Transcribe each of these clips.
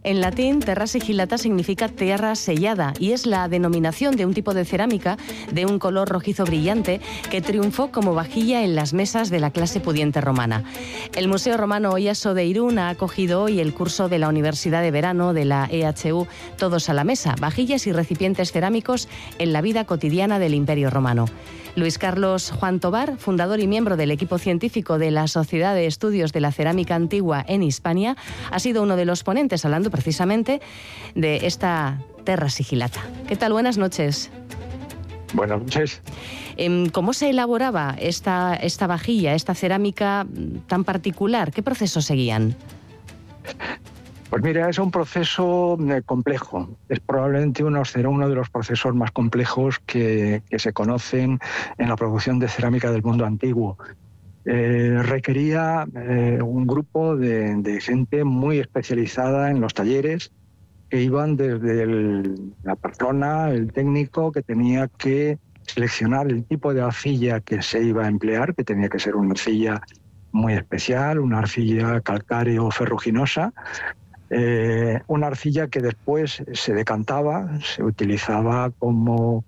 En latín, terra sigillata significa tierra sellada y es la denominación de un tipo de cerámica de un color rojizo brillante que triunfó como vajilla en las mesas de la clase pudiente romana. El Museo Romano Oyaso de Irún ha acogido hoy el curso de la Universidad de Verano de la EHU Todos a la Mesa, vajillas y recipientes cerámicos en la vida cotidiana del Imperio Romano. Luis Carlos Juan Tobar, fundador y miembro del equipo científico de la Sociedad de Estudios de la Cerámica Antigua en Hispania, ha sido uno de los ponentes hablando precisamente de esta terra sigillata. ¿Qué tal? Buenas noches. Buenas noches. ¿Cómo se elaboraba esta vajilla, esta cerámica tan particular? ¿Qué procesos seguían? Pues mira, es un proceso complejo. Es probablemente uno de los procesos más complejos que se conocen en la producción de cerámica del mundo antiguo. Requería un grupo de gente muy especializada en los talleres, que iban desde la persona, el técnico, que tenía que seleccionar el tipo de arcilla que se iba a emplear, que tenía que ser una arcilla muy especial, una arcilla calcáreo ferruginosa, una arcilla que después se decantaba, se utilizaba como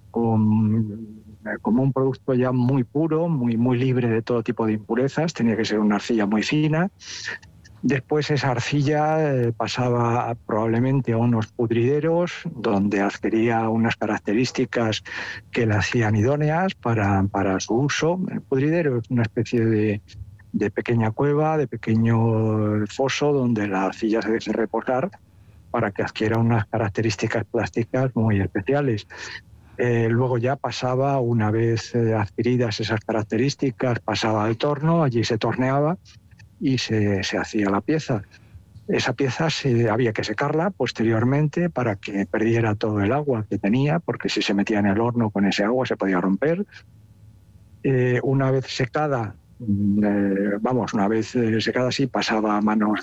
un producto ya muy puro, muy libre de todo tipo de impurezas. Tenía que ser una arcilla muy fina. Después esa arcilla pasaba probablemente a unos pudrideros, donde adquiría unas características que la hacían idóneas para su uso. El pudridero es una especie de pequeña cueva, de pequeño foso, donde la arcilla se deje reposar para que adquiera unas características plásticas muy especiales. Luego ya pasaba, una vez adquiridas esas características, pasaba al torno, allí se torneaba y se hacía la pieza. Esa pieza había que secarla posteriormente para que perdiera todo el agua que tenía, porque si se metía en el horno con ese agua se podía romper. Una vez secada, sí, pasaba a manos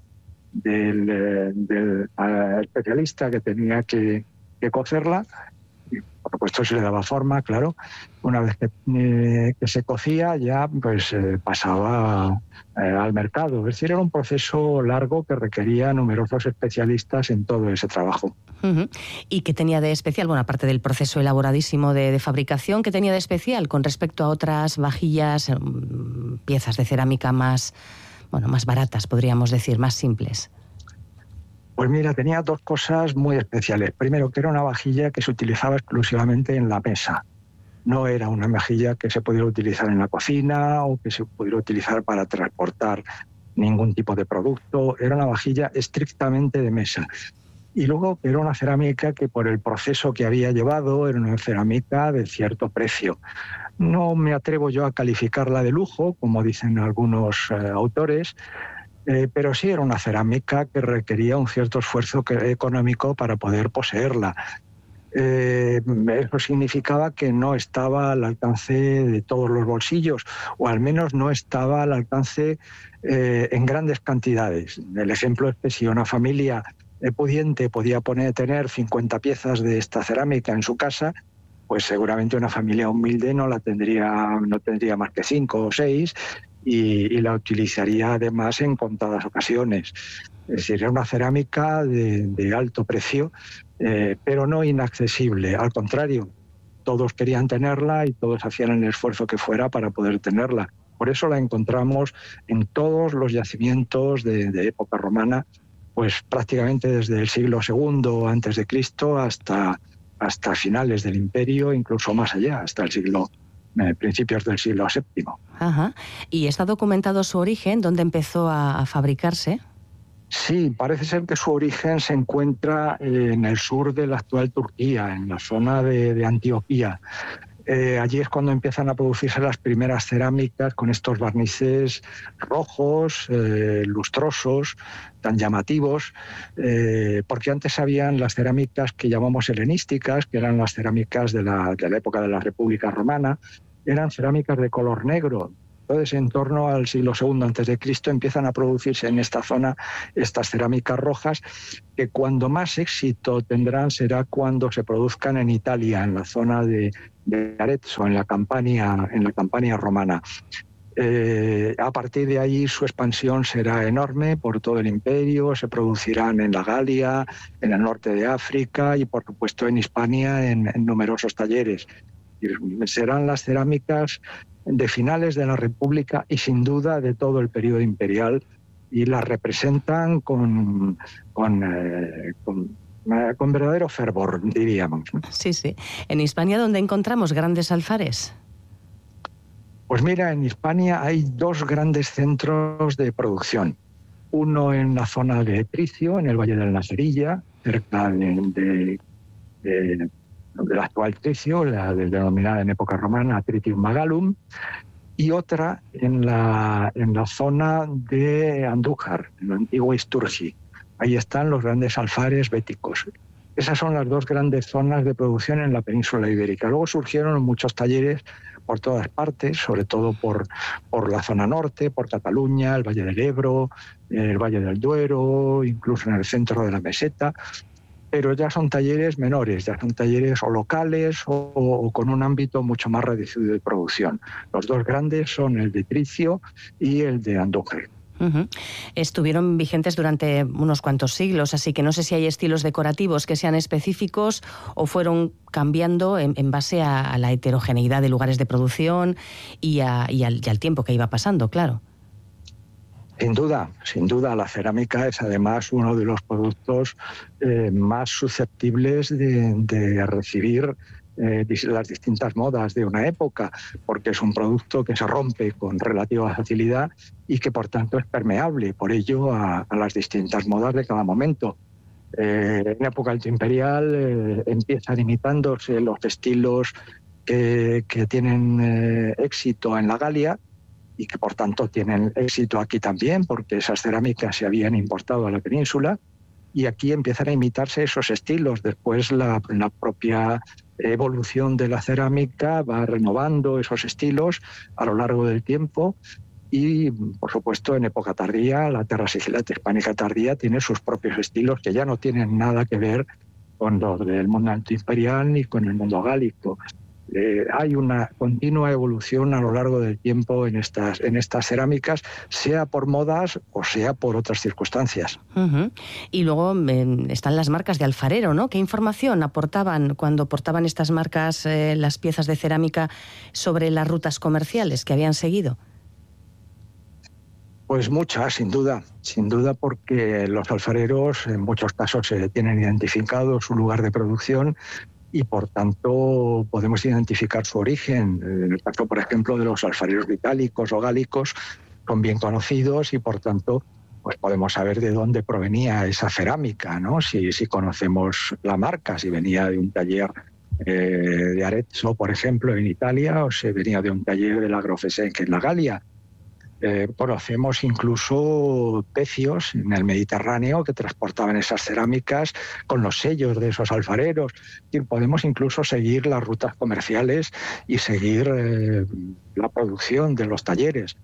del especialista que tenía que cocerla. Y, por supuesto, se le daba forma, claro. Una vez que se cocía, ya pues pasaba al mercado. Es decir, era un proceso largo que requería numerosos especialistas en todo ese trabajo. Uh-huh. ¿Y qué tenía de especial? Bueno, aparte del proceso elaboradísimo de fabricación, ¿qué tenía de especial con respecto a otras vajillas, piezas de cerámica más baratas, podríamos decir, más simples? Pues mira, tenía dos cosas muy especiales. Primero, que era una vajilla que se utilizaba exclusivamente en la mesa. No era una vajilla que se pudiera utilizar en la cocina o que se pudiera utilizar para transportar ningún tipo de producto. Era una vajilla estrictamente de mesa. Y luego era una cerámica que, por el proceso que había llevado, era una cerámica de cierto precio. No me atrevo yo a calificarla de lujo, como dicen algunos autores, pero sí era una cerámica que requería un cierto esfuerzo económico para poder poseerla. Eso significaba que no estaba al alcance de todos los bolsillos, o al menos no estaba al alcance en grandes cantidades. El ejemplo es que si una familia pudiente podía tener 50 piezas de esta cerámica en su casa, pues seguramente una familia humilde no tendría más que 5 o 6 y la utilizaría además en contadas ocasiones. Es decir, era una cerámica de alto precio, pero no inaccesible. Al contrario, todos querían tenerla y todos hacían el esfuerzo que fuera para poder tenerla. Por eso la encontramos en todos los yacimientos de época romana, pues prácticamente desde el siglo II antes de Cristo hasta finales del Imperio, incluso más allá, hasta principios del siglo VII. Ajá. ¿Y está documentado su origen? ¿Dónde empezó a fabricarse? Sí, parece ser que su origen se encuentra en el sur de la actual Turquía, en la zona de Antioquía. Allí es cuando empiezan a producirse las primeras cerámicas con estos barnices rojos, lustrosos, tan llamativos, porque antes habían las cerámicas que llamamos helenísticas, que eran las cerámicas de la época de la República Romana, eran cerámicas de color negro. Entonces, en torno al siglo II a.C. empiezan a producirse en esta zona estas cerámicas rojas, que cuando más éxito tendrán será cuando se produzcan en Italia, en la zona de Arezzo, en la Campania romana. A partir de ahí su expansión será enorme por todo el imperio, se producirán en la Galia, en el norte de África y por supuesto en Hispania en numerosos talleres. Serán las cerámicas de finales de la República y sin duda de todo el periodo imperial, y las representan con verdadero fervor, diríamos. Sí, sí. ¿En Hispania dónde encontramos grandes alfares? Pues mira, en Hispania hay dos grandes centros de producción. Uno en la zona de Tricio, en el Valle del Nacerilla, cerca del actual Tricio, la denominada en época romana Tritium Magalum, y otra en la zona de Andújar, en la antigua Isturgi. Ahí están los grandes alfares béticos. Esas son las dos grandes zonas de producción en la península ibérica. Luego surgieron muchos talleres por todas partes, sobre todo por la zona norte, por Cataluña, el Valle del Ebro, el Valle del Duero, incluso en el centro de la meseta, pero ya son talleres menores, ya son talleres o locales o con un ámbito mucho más reducido de producción. Los dos grandes son el de Tricio y el de Andújar. Uh-huh. Estuvieron vigentes durante unos cuantos siglos, así que no sé si hay estilos decorativos que sean específicos o fueron cambiando en base a la heterogeneidad de lugares de producción y al tiempo que iba pasando, claro. Sin duda, la cerámica es además uno de los productos más susceptibles de recibir las distintas modas de una época, porque es un producto que se rompe con relativa facilidad y que por tanto es permeable, por ello, a las distintas modas de cada momento. En época altoimperial empiezan imitándose los estilos que tienen éxito en la Galia y que por tanto tienen éxito aquí también, porque esas cerámicas se habían importado a la península, y aquí empiezan a imitarse esos estilos. Después la propia evolución de la cerámica va renovando esos estilos a lo largo del tiempo, y por supuesto en época tardía, la Terra Sigillata hispánica tardía tiene sus propios estilos que ya no tienen nada que ver con los del mundo altoimperial ni con el mundo gálico. Hay una continua evolución a lo largo del tiempo en estas cerámicas, sea por modas o sea por otras circunstancias. Uh-huh. Y luego están las marcas de alfarero, ¿no? ¿Qué información aportaban cuando portaban estas marcas las piezas de cerámica sobre las rutas comerciales que habían seguido? Pues muchas, sin duda, porque los alfareros en muchos casos tienen identificado su lugar de producción y por tanto podemos identificar su origen. En el caso, por ejemplo, de los alfareros itálicos o gálicos, son bien conocidos y por tanto pues podemos saber de dónde provenía esa cerámica, ¿no? Si conocemos la marca, si venía de un taller de Arezzo, por ejemplo, en Italia, o si venía de un taller de la Grofesenque en la Galia. Conocemos incluso pecios en el Mediterráneo que transportaban esas cerámicas con los sellos de esos alfareros. Y podemos incluso seguir las rutas comerciales y seguir la producción de los talleres.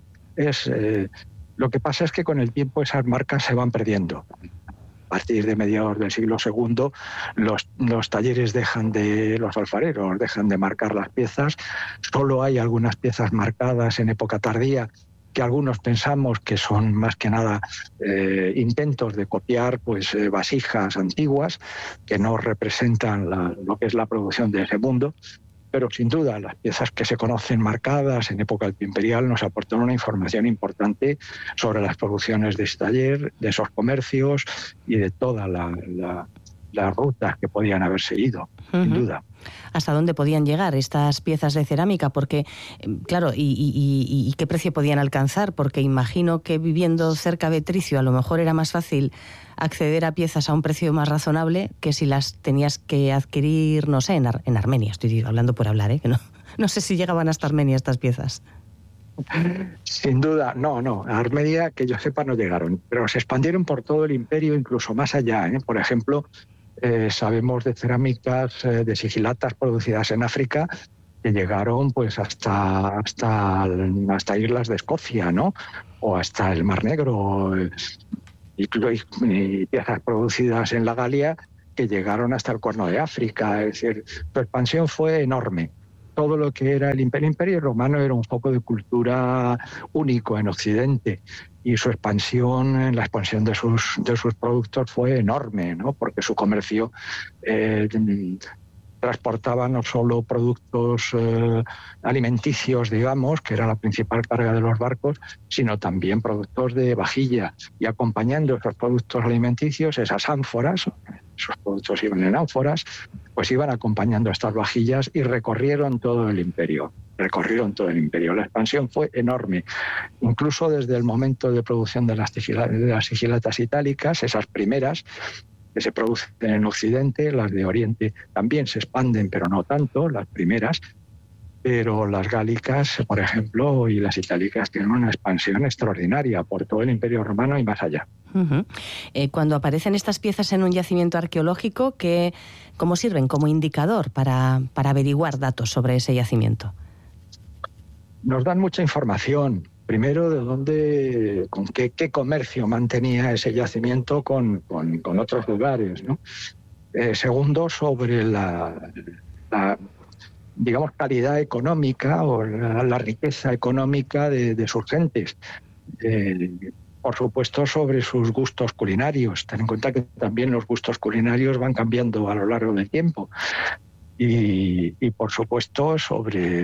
Lo que pasa es que con el tiempo esas marcas se van perdiendo. A partir de mediados del siglo II, los talleres los alfareros dejan de marcar las piezas. Solo hay algunas piezas marcadas en época tardía, que algunos pensamos que son más que nada intentos de copiar vasijas antiguas que no representan lo que es la producción de ese mundo, pero sin duda las piezas que se conocen marcadas en época altoimperial nos aportan una información importante sobre las producciones de ese taller, de esos comercios y de toda las rutas que podían haber seguido, sin duda. ¿Hasta dónde podían llegar estas piezas de cerámica? Porque, claro, ¿y qué precio podían alcanzar? Porque imagino que viviendo cerca de Tricio a lo mejor era más fácil acceder a piezas a un precio más razonable que si las tenías que adquirir, no sé, en Armenia. Estoy hablando por hablar, que no sé si llegaban hasta Armenia estas piezas. Sin duda, no. A Armenia, que yo sepa, no llegaron, pero se expandieron por todo el imperio, incluso más allá. Por ejemplo, sabemos de cerámicas de sigilatas producidas en África que llegaron pues hasta islas de Escocia, ¿no? O hasta el Mar Negro, y piezas producidas en la Galia que llegaron hasta el Cuerno de África. Es decir, su expansión fue enorme. todo lo que era el Imperio Romano era un foco de cultura único en Occidente, y su expansión, la expansión de sus productos fue enorme, ¿no? Porque su comercio transportaba no solo productos alimenticios, digamos, que era la principal carga de los barcos, sino también productos de vajilla. Y acompañando esos productos alimenticios, esas ánforas, esos productos iban en ánforas, pues iban acompañando estas vajillas y recorrieron todo el imperio. La expansión fue enorme. Incluso desde el momento de producción de las sigilatas itálicas, esas primeras, que se producen en Occidente, las de Oriente también se expanden, pero no tanto, las primeras, pero las gálicas, por ejemplo, y las itálicas tienen una expansión extraordinaria por todo el Imperio Romano y más allá. Uh-huh. Cuando aparecen estas piezas en un yacimiento arqueológico, ¿cómo sirven como indicador para averiguar datos sobre ese yacimiento? Nos dan mucha información. Primero, de dónde, con qué comercio mantenía ese yacimiento con otros lugares, ¿no? Segundo, sobre la digamos, calidad económica o la riqueza económica de sus gentes. Por supuesto, sobre sus gustos culinarios. Ten en cuenta que también los gustos culinarios van cambiando a lo largo del tiempo. Y por supuesto, sobre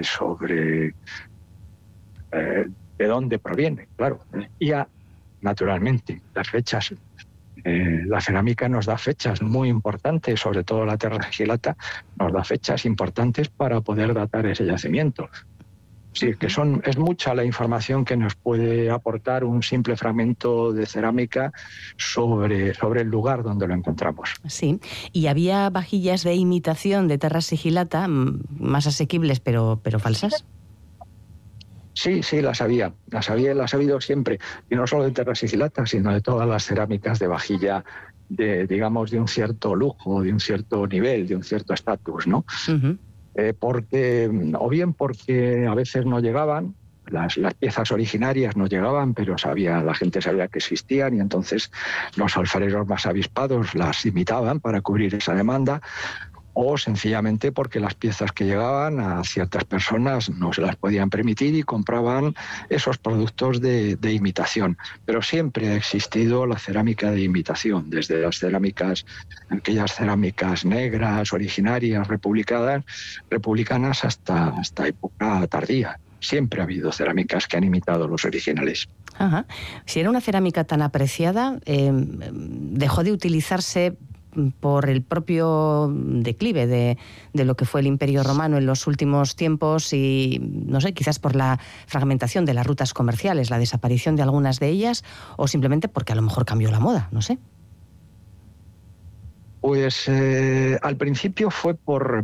de dónde proviene, claro. Y naturalmente, las fechas. La cerámica nos da fechas muy importantes, sobre todo la Terra Sigillata, nos da fechas importantes para poder datar ese yacimiento. Sí, que es mucha la información que nos puede aportar un simple fragmento de cerámica sobre el lugar donde lo encontramos. Sí, y había vajillas de imitación de Terra Sigillata, más asequibles pero falsas. Sí, las había, las ha habido siempre, y no solo de Terra Sigillata, sino de todas las cerámicas de vajilla, digamos, de un cierto lujo, de un cierto nivel, de un cierto estatus, ¿no? Uh-huh. Porque a veces no llegaban, las piezas originarias no llegaban, pero la gente sabía que existían, y entonces los alfareros más avispados las imitaban para cubrir esa demanda, o sencillamente porque las piezas que llegaban a ciertas personas no se las podían permitir y compraban esos productos de imitación. Pero siempre ha existido la cerámica de imitación, desde aquellas cerámicas negras, originarias, republicanas hasta época tardía. Siempre ha habido cerámicas que han imitado los originales. Ajá. Si era una cerámica tan apreciada, dejó de utilizarse por el propio declive de lo que fue el Imperio Romano en los últimos tiempos y, no sé, quizás por la fragmentación de las rutas comerciales, la desaparición de algunas de ellas, o simplemente porque a lo mejor cambió la moda, no sé. Pues al principio fue por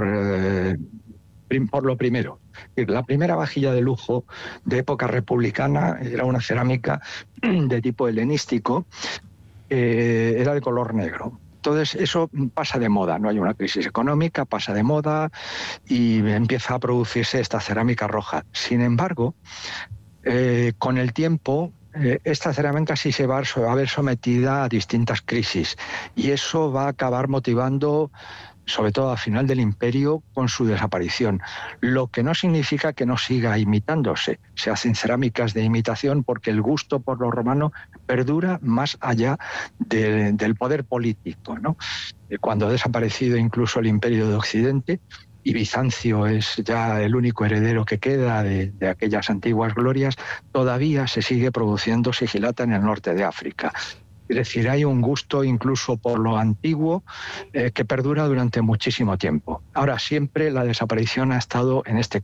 lo primero. La primera vajilla de lujo de época republicana era una cerámica de tipo helenístico, era de color negro. Entonces eso pasa de moda, no hay una crisis económica, pasa de moda y empieza a producirse esta cerámica roja. Sin embargo, con el tiempo, esta cerámica sí se va a ver sometida a distintas crisis, y eso va a acabar motivando, sobre todo al final del imperio, con su desaparición. Lo que no significa que no siga imitándose. Se hacen cerámicas de imitación porque el gusto por lo romano perdura más allá del poder político, ¿no? Cuando ha desaparecido incluso el imperio de Occidente y Bizancio es ya el único heredero que queda de aquellas antiguas glorias, todavía se sigue produciendo sigilata en el norte de África. Es decir, hay un gusto incluso por lo antiguo que perdura durante muchísimo tiempo. Ahora, siempre la desaparición ha estado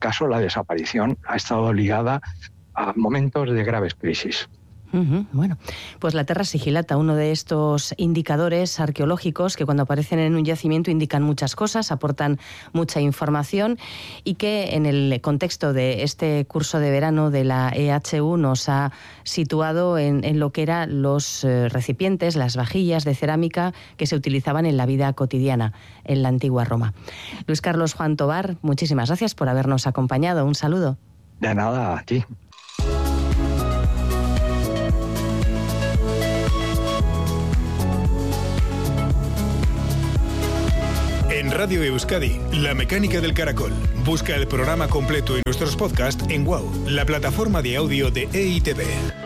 ligada a momentos de graves crisis. Bueno, pues la Terra Sigillata, uno de estos indicadores arqueológicos que cuando aparecen en un yacimiento indican muchas cosas, aportan mucha información y que en el contexto de este curso de verano de la EHU nos ha situado en lo que eran los recipientes, las vajillas de cerámica que se utilizaban en la vida cotidiana en la antigua Roma. Luis Carlos Juan Tobar, muchísimas gracias por habernos acompañado. Un saludo. De nada, a ti. En Radio Euskadi, La Mecánica del Caracol. Busca el programa completo y nuestros podcasts en WOW, la plataforma de audio de EITV.